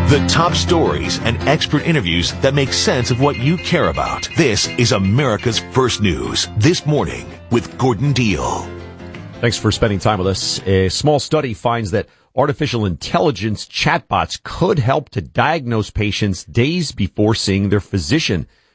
The top stories and expert interviews that make sense of what you care about. This is America's First News This Morning with Gordon Deal. Thanks for spending time with us. A small study finds that artificial intelligence chatbots could help to diagnose patients days before seeing their physician.